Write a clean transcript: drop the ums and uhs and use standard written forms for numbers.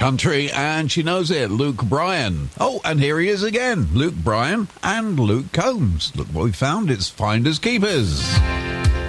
country, and she knows it. Luke Bryan. Oh, and here he is again. Luke Bryan and Luke Combs. Look what we found. It's Finders Keepers.